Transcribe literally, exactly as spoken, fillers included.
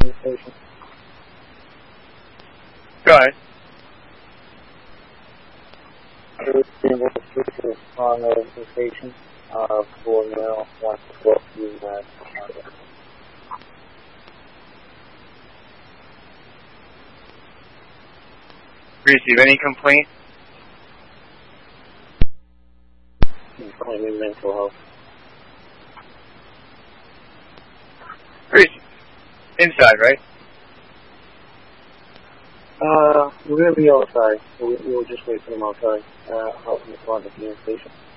station. Go ahead. On the station uh, for now, wants to go through that. Receive any complaint? Claiming mental health. Receive. Inside, right? Uh, we're gonna be outside. We'll, we'll just wait for them outside, uh, out in the front of the station.